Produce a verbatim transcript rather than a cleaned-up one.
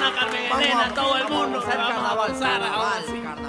Carmen Elena, todo el mundo. Vamos a hacer Vamos a carnaval, avanzar carnaval, ahora sí. carnaval.